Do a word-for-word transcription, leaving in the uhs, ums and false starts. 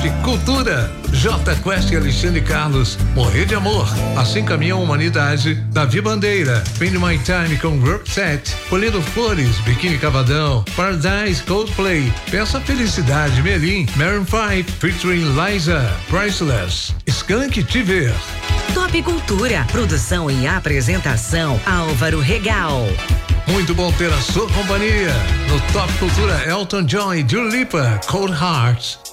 Top Cultura. J Quest e Alexandre Carlos, Morrer de Amor. Assim caminha a humanidade. Davi Bandeira, Spend My Time com Work Set. Polido Flores, Biquíni Cavadão. Paradise, Coldplay. Peça Felicidade, Melim. Maroon five, featuring Liza. Priceless. Skank Te Ver. Top Cultura, produção e apresentação, Álvaro Regal. Muito bom ter a sua companhia. No Top Cultura, Elton John e Dua Lipa, Cold Hearts.